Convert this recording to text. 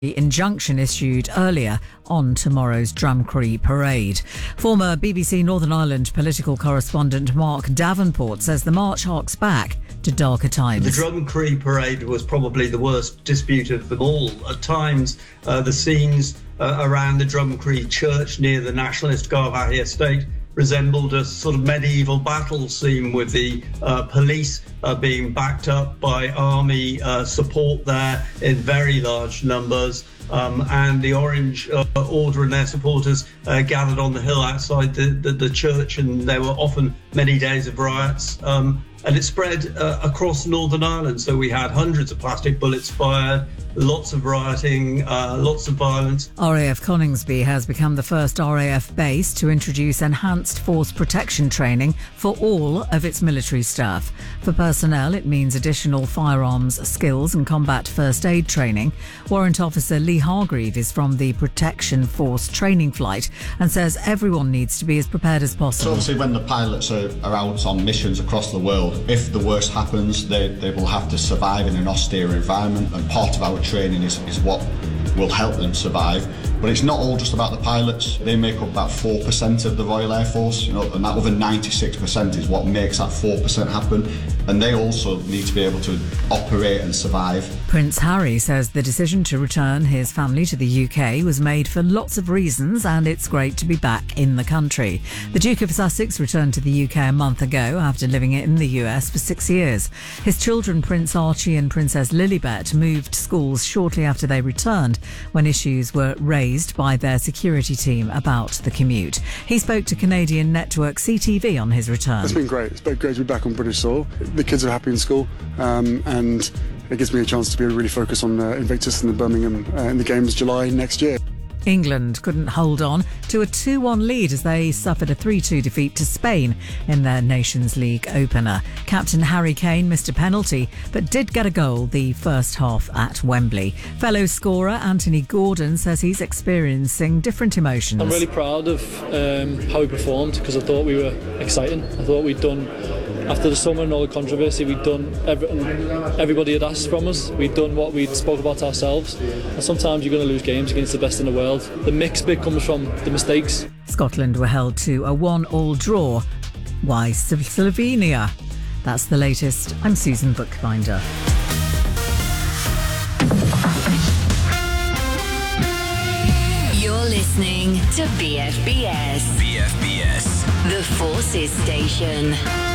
injunction issued earlier on tomorrow's Drumcree parade. Former BBC Northern Ireland political correspondent Mark Davenport says the march harks back to darker times. The Drumcree parade was probably the worst dispute of them all. At times, the scenes around the Drumcree church near the nationalist Garvaghey estate resembled a sort of medieval battle scene, with the police being backed up by army support there in very large numbers, and the Orange Order and their supporters gathered on the hill outside the church, and there were often many days of riots. And it spread across Northern Ireland, so we had hundreds of plastic bullets fired, lots of rioting, lots of violence. RAF Coningsby has become the first RAF base to introduce enhanced force protection training for all of its military staff. For personnel, it means additional firearms skills and combat first aid training. Warrant Officer Lee Hargreave is from the Protection Force training flight and says everyone needs to be as prepared as possible. So obviously when the pilots are out on missions across the world, if the worst happens, they will have to survive in an austere environment, and part of our training is what will help them survive. But it's not all just about the pilots. They make up about 4% of the Royal Air Force, and that other 96% is what makes that 4% happen. And they also need to be able to operate and survive. Prince Harry says the decision to return his family to the UK was made for lots of reasons, and it's great to be back in the country. The Duke of Sussex returned to the UK a month ago after living in the US for 6 years. His children, Prince Archie and Princess Lilibet, moved schools shortly after they returned, when issues were raised by their security team about the commute. He spoke to Canadian network CTV on his return. It's been great. It's been great to be back on British soil. The kids are happy in school, and it gives me a chance to be really focused on Invictus and the Birmingham in the games July next year. England couldn't hold on to a 2-1 lead as they suffered a 3-2 defeat to Spain in their Nations League opener. Captain Harry Kane missed a penalty but did get a goal the first half at Wembley. Fellow scorer Anthony Gordon says he's experiencing different emotions. I'm really proud of how we performed, because I thought we were exciting. I thought we'd done, after the summer and all the controversy, we'd done everybody had asked from us. We'd done what we'd spoke about ourselves. And sometimes you're going to lose games against the best in the world. The mixed bit comes from the mistakes. Scotland were held to a 1-1 draw. Why Slovenia? That's the latest. I'm Susan Bookbinder. You're listening to BFBS. BFBS. The Forces Station.